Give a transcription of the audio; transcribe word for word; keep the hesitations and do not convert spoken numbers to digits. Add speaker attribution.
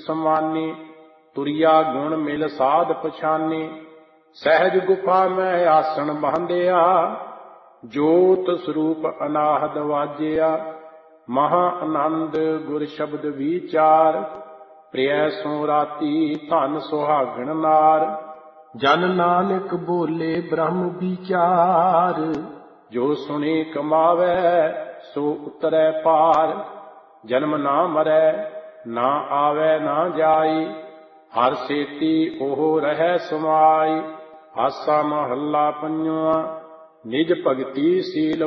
Speaker 1: ਸਮਾਨੀ। ਤੁਰਿਆ ਗੁਣ ਮਿਲ ਸਾਧ ਪਛਾਨੀ। ਸਹਿਜ ਗੁਫਾ ਮੈਂ ਆਸਣ ਬਾਂਧਿਆ। ਜੋਤ ਸਰੂਪ ਅਨਾਹਦ ਵਾਜਿਆ। ਮਹਾ ਆਨੰਦ ਗੁਰ ਸ਼ਬਦ ਵਿਚਾਰ। ਪ੍ਰਿਯ ਸੋ ਰਾਤੀ ਧਨ ਸੁਹਾਗਣ ਨਾਰ। ਜਨ ਨਾਨਕ ਬੋਲੇ ਬ੍ਰਹਮ ਵਿਚਾਰ। ਜੋ ਸੁਣੀ ਕਮਾਵੈ ਸੋ ਉਤਰੈ ਪਾਰ। ਜਨਮ ਨਾ ਮਰੈ ਨਾ ਆਵੈ ਨਾ ਜਾਈ। ਹਰ ਸੇਤੀ ਉਹ ਰਹਿ ਸਮਾਈ। ਆਸਾ ਮਹੱਲਾ ਪੰਜਵਾਂ। ਨਿਜ ਭਗਤੀ ਸੀਲ